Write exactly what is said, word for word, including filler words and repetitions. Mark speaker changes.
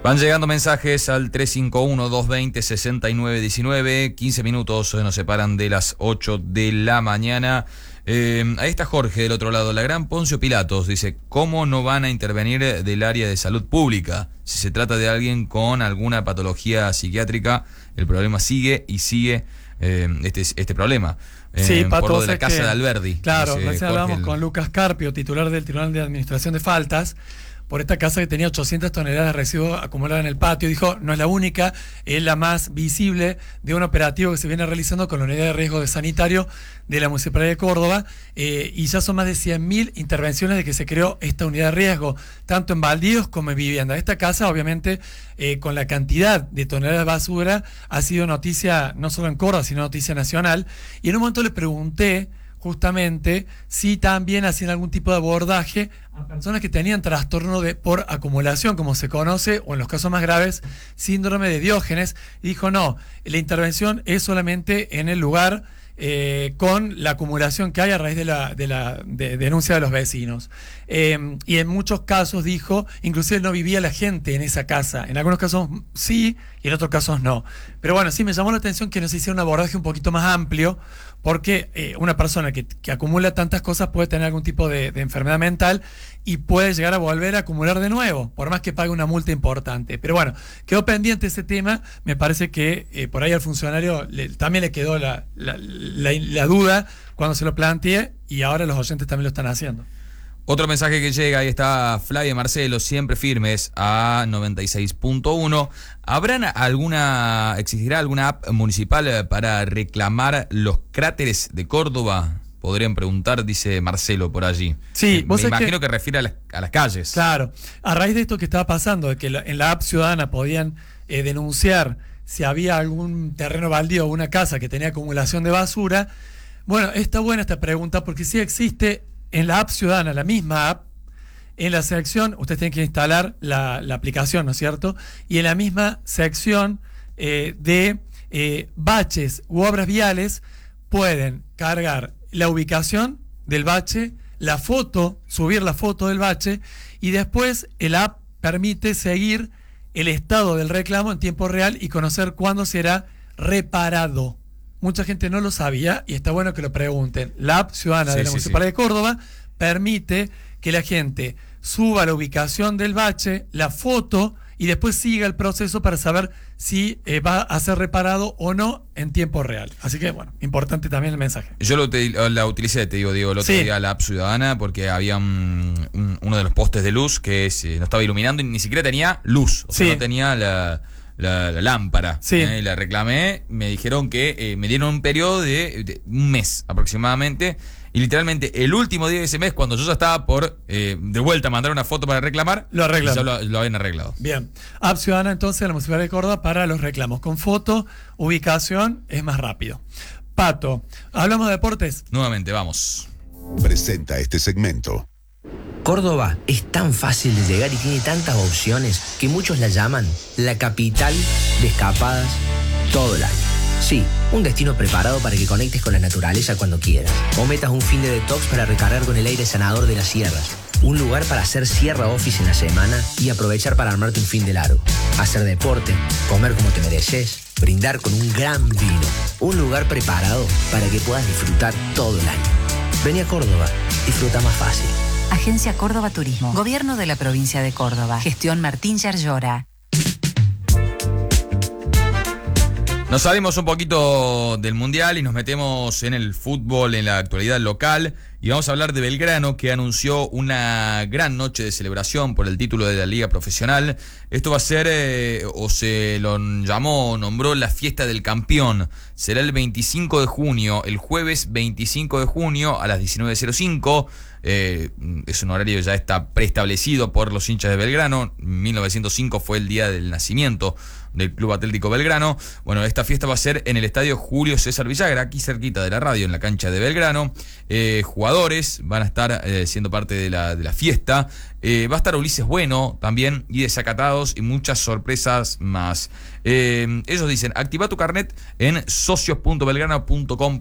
Speaker 1: Van llegando mensajes al tres cinco uno, dos dos cero, seis nueve uno nueve. quince minutos nos separan de las ocho de la mañana. Eh, ahí está Jorge del otro lado. La gran Poncio Pilatos dice: ¿cómo no van a intervenir del área de salud pública? Si se trata de alguien con alguna patología psiquiátrica, el problema sigue y sigue eh, este, este problema. Eh,
Speaker 2: sí, Pato,
Speaker 1: por lo de la casa
Speaker 2: que,
Speaker 1: de Alberdi.
Speaker 2: Claro, recién hablamos
Speaker 1: el...
Speaker 2: con Lucas Carpio, titular del Tribunal de Administración de Faltas, por esta casa que tenía ochocientas toneladas de residuos acumuladas en el patio. Dijo, no es la única, es la más visible de un operativo que se viene realizando con la unidad de riesgo de sanitario de la Municipalidad de Córdoba, eh, y ya son más de cien mil intervenciones de que se creó esta unidad de riesgo, tanto en baldíos como en vivienda. Esta casa, obviamente, eh, con la cantidad de toneladas de basura, ha sido noticia no solo en Córdoba, sino noticia nacional. Y en un momento le pregunté justamente si también hacían algún tipo de abordaje a personas que tenían trastorno de por acumulación, como se conoce, o en los casos más graves, síndrome de Diógenes. Y dijo, no, la intervención es solamente en el lugar eh, con la acumulación que hay a raíz de la, de la de denuncia de los vecinos. Eh, y en muchos casos, dijo, inclusive no vivía la gente en esa casa. En algunos casos sí, y en otros casos no. Pero bueno, sí me llamó la atención que nos hiciera un abordaje un poquito más amplio, porque eh, una persona que, que acumula tantas cosas puede tener algún tipo de, de enfermedad mental y puede llegar a volver a acumular de nuevo, por más que pague una multa importante. Pero bueno, quedó pendiente ese tema. Me parece que eh, por ahí al funcionario le, también le quedó la, la, la, la duda cuando se lo planteé, y ahora los oyentes también lo están haciendo.
Speaker 1: Otro mensaje que llega, ahí está Flavia Marcelo, siempre firmes a noventa y seis punto uno. ¿Habrán alguna, existirá alguna app municipal para reclamar los cráteres de Córdoba? Podrían preguntar, dice Marcelo por allí.
Speaker 2: Sí,
Speaker 1: me, me imagino
Speaker 2: que,
Speaker 1: que refiere a las, a las calles.
Speaker 2: Claro, a raíz de esto que estaba pasando, de que la, en la app ciudadana podían eh, denunciar si había algún terreno baldío o una casa que tenía acumulación de basura. Bueno, está buena esta pregunta porque sí existe en la app ciudadana, la misma app, en la sección, ustedes tienen que instalar la, la aplicación, ¿no es cierto? Y en la misma sección eh, de eh, baches u obras viales, pueden cargar la ubicación del bache, la foto, subir la foto del bache, y después el app permite seguir el estado del reclamo en tiempo real y conocer cuándo será reparado. Mucha gente no lo sabía y está bueno que lo pregunten. La app ciudadana sí, de la sí, Municipalidad sí. de Córdoba permite que la gente suba la ubicación del bache, la foto, y después siga el proceso para saber si eh, va a ser reparado o no en tiempo real. Así que, bueno, importante también el mensaje.
Speaker 1: Yo lo te, la utilicé, te digo, Diego, el otro sí. día la app ciudadana, porque había un, un, uno de los postes de luz que se, no estaba iluminando y ni siquiera tenía luz. O sea, sí. no tenía la... La, la lámpara,
Speaker 2: sí.
Speaker 1: eh, la reclamé, me dijeron que eh, me dieron un periodo de, de un mes aproximadamente, y literalmente el último día de ese mes, cuando yo ya estaba por eh, de vuelta a mandar una foto para reclamar,
Speaker 2: lo arreglaron.
Speaker 1: Ya lo, lo habían arreglado.
Speaker 2: Bien, app ciudadana entonces de la Municipalidad de Córdoba para los reclamos, con foto, ubicación, es más rápido. Pato, ¿hablamos de deportes?
Speaker 1: Nuevamente, vamos.
Speaker 3: Presenta este segmento.
Speaker 4: Córdoba es tan fácil de llegar y tiene tantas opciones que muchos la llaman la capital de escapadas todo el año. Sí, un destino preparado para que conectes con la naturaleza cuando quieras, o metas un fin de detox para recargar con el aire sanador de las sierras. Un lugar para hacer sierra office en la semana y aprovechar para armarte un fin de largo. Hacer deporte, comer como te mereces, brindar con un gran vino. Un lugar preparado para que puedas disfrutar todo el año. Vení a Córdoba, disfruta más fácil.
Speaker 5: Agencia Córdoba Turismo. Gobierno de la provincia de Córdoba. Gestión Martín Yarlora.
Speaker 1: Nos salimos un poquito del Mundial y nos metemos en el fútbol, en la actualidad local. Y vamos a hablar de Belgrano, que anunció una gran noche de celebración por el título de la Liga Profesional. Esto va a ser, eh, o se lo llamó, nombró la Fiesta del Campeón. Será el veinticinco de junio, el jueves veinticinco de junio a las diecinueve cero cinco. Eh, es un horario que ya está preestablecido por los hinchas de Belgrano. mil novecientos cinco fue el día del nacimiento del Club Atlético Belgrano. Bueno, esta fiesta va a ser en el estadio Julio César Villagra, aquí cerquita de la radio, en la cancha de Belgrano. Eh, jugadores van a estar eh, siendo parte de la, de la fiesta. Eh, va a estar Ulises Bueno también, y Desacatados, y muchas sorpresas más. Eh, ellos dicen, activa tu carnet en socios punto belgrano punto com